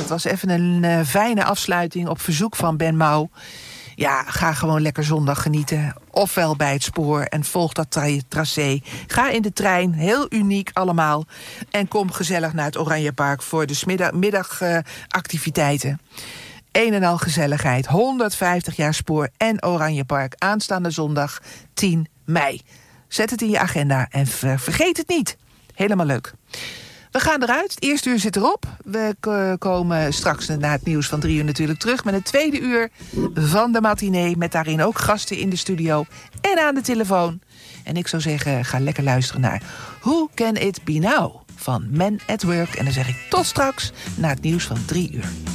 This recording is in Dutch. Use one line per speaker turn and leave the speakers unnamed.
het was even een fijne afsluiting op verzoek van Ben Mouw. Ja, ga gewoon lekker zondag genieten. Ofwel bij het spoor en volg dat tracé. Ga in de trein, heel uniek allemaal. En kom gezellig naar het Oranjepark voor de middagactiviteiten. Een en al gezelligheid. 150 jaar spoor en Oranjepark. Aanstaande zondag 10 mei. Zet het in je agenda en vergeet het niet. Helemaal leuk. We gaan eruit. Het eerste uur zit erop. We komen straks na het nieuws van 3 uur natuurlijk terug met het tweede uur van de matinee. Met daarin ook gasten in de studio en aan de telefoon. En ik zou zeggen, ga lekker luisteren naar Who Can It Be Now van Men at Work. En dan zeg ik tot straks na het nieuws van 3 uur.